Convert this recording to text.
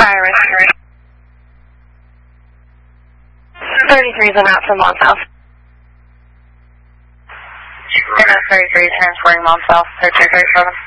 Iris. 33 is out from Mont South. MS 33 transporting Mont South, 1337.